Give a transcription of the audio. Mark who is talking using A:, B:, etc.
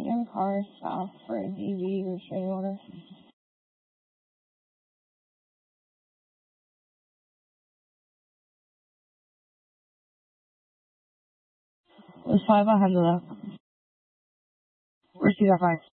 A: your car stop for a DV restraining order? It was 5 behind the left. Receive that 5.